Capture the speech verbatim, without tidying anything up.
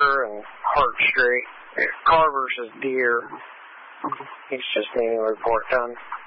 and Hart Street. Carver's is Deer. He's just needing a report done.